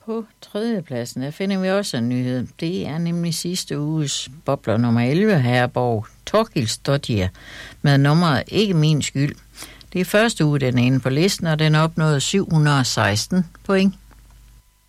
På tredjepladsen, der finder vi også en nyhed. Det er nemlig sidste uges bobler nummer 11, Herborg Torkilsdottir, med nummeret Ikke min skyld. Det er første uge, den er inde på listen, og den opnåede 716 point.